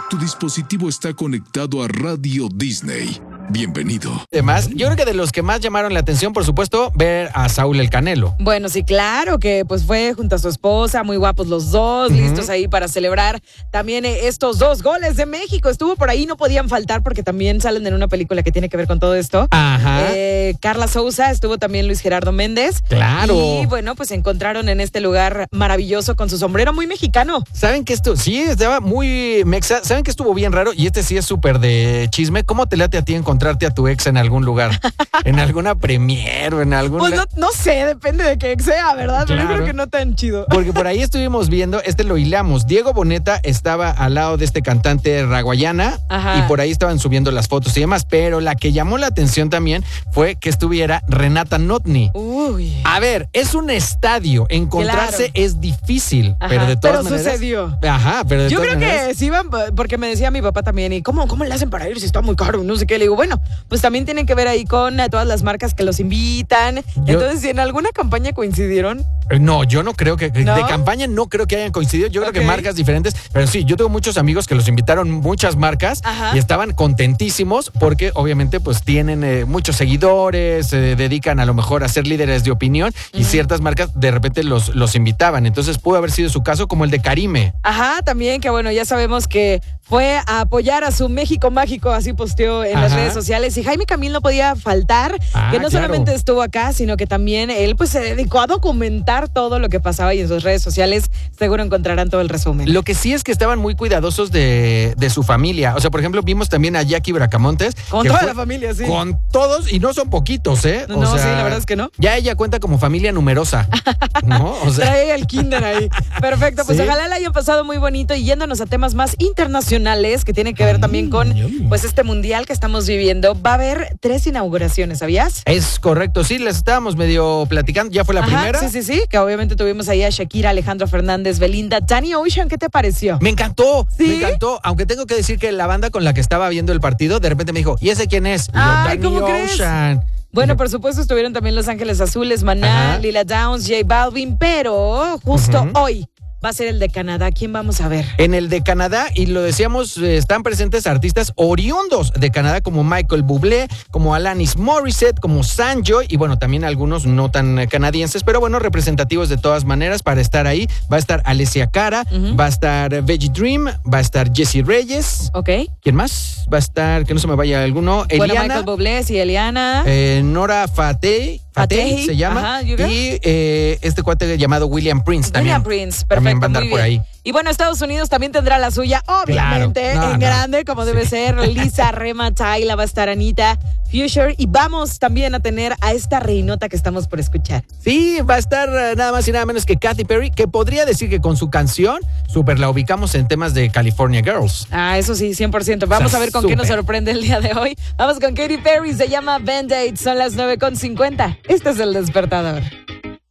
Tu dispositivo está conectado a Radio Disney. Bienvenido. Además, yo creo que de los que más llamaron la atención, por supuesto, ver a Saúl el Canelo. Bueno, sí, claro, que pues fue junto a su esposa, muy guapos los dos, listos ahí para celebrar también estos 2 goles de México. Estuvo por ahí, no podían faltar porque también salen en una película que tiene que ver con todo esto. Ajá. Carla Souza, estuvo también Luis Gerardo Méndez. Claro. Y bueno, pues se encontraron en este lugar maravilloso con su sombrero muy mexicano. ¿Saben que esto? Sí, estaba muy mexa. ¿Saben que estuvo bien raro? Y este sí es súper de chisme. ¿Cómo te late a ti encontrarte a tu ex en algún lugar? ¿En alguna premiere o en algún Pues no sé, depende de qué ex sea, ¿verdad? Pero yo creo que no tan chido. Porque por ahí estuvimos viendo, lo hilamos. Diego Boneta estaba al lado de este cantante raguayana. Ajá. Y por ahí estaban subiendo las fotos y demás. Pero la que llamó la atención también fue que estuviera Renata Notni. Uy. A ver, es un estadio. Encontrarse es difícil. Ajá, pero de todas pero maneras. sucedió. Ajá, pero de Yo todas creo maneras, que sí van, porque me decía mi papá también, ¿y cómo le hacen para ir si está muy caro? No sé qué. Le digo, bueno, pues también tienen que ver ahí con todas las marcas que los invitan. Entonces, si en alguna campaña coincidieron. No, yo no creo que ¿No? de campaña no creo que hayan coincidido. Yo creo que Ok. marcas diferentes, pero sí, yo tengo muchos amigos que los invitaron muchas marcas. Ajá. Y estaban contentísimos porque obviamente pues tienen muchos seguidores, se dedican a lo mejor a ser líderes de opinión y ciertas marcas de repente los invitaban. Entonces pudo haber sido su caso como el de Karime. Ajá, también que bueno, ya sabemos que fue a apoyar a su México mágico, así posteó en las redes sociales. Y Jaime Camil no podía faltar, que no solamente estuvo acá, sino que también él pues se dedicó a documentar todo lo que pasaba y en sus redes sociales seguro encontrarán todo el resumen. Lo que sí es que estaban muy cuidadosos de su familia. O sea, por ejemplo, vimos también a Jackie Bracamontes. Con toda la familia, sí. Con todos, y no son poquitos, ¿eh? No, sí, la verdad es que no. Ya ella cuenta como familia numerosa, ¿no? O sea, trae el kinder ahí. Perfecto, pues ¿sí? Ojalá la hayan pasado muy bonito y yéndonos a temas más internacionales que tienen que ver también con pues este mundial que estamos viviendo. Va a haber 3 inauguraciones, ¿sabías? Es correcto, sí, les estábamos medio platicando. ¿Ya fue la primera? Sí, que obviamente tuvimos ahí a Shakira, Alejandro Fernández, Belinda, Danny Ocean. ¿Qué te pareció? Me encantó, ¿Sí? me encantó. Aunque tengo que decir que la banda con la que estaba viendo el partido, de repente me dijo, ¿y ese quién es? Y yo, Ay, Danny ¿cómo crees? Ocean. Bueno, por supuesto estuvieron también Los Ángeles Azules, Maná, Ajá. Lila Downs, J Balvin, pero justo hoy va a ser el de Canadá. ¿Quién vamos a ver? En el de Canadá, y lo decíamos, están presentes artistas oriundos de Canadá como Michael Bublé, como Alanis Morissette, como Sanjoy, y bueno, también algunos no tan canadienses, pero bueno, representativos de todas maneras para estar ahí. Va a estar Alessia Cara, va a estar Veggie Dream, va a estar Jessie Reyes. Ok. ¿Quién más? Va a estar, que no se me vaya alguno, Bueno, Eliana. Michael Bublé, sí, Eliana. Nora Fateh se llama. Ajá, ¿you got? Y este cuate llamado William Prince también. William Prince, También perfecto, va a andar muy por bien. ahí. Y bueno, Estados Unidos también tendrá la suya, obviamente, Claro. No, en no. grande, como debe ser. Lisa, Rema, Tyla, va a estar Anita, Future, y vamos también a tener a esta reinota que estamos por escuchar. Sí, va a estar nada más y nada menos que Katy Perry, que podría decir que con su canción súper la ubicamos en temas de California Girls. Ah, eso sí, 100%. Vamos a ver con qué nos sorprende el día de hoy. Vamos con Katy Perry, se llama Band-Aid, son las 9:50. Este es El Despertador.